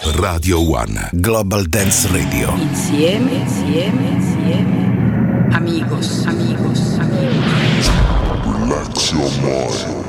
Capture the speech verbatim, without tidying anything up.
Radio One. Global Dance Radio. Insieme, insieme, insieme. Amigos, amigos, amigos. Relax your mind.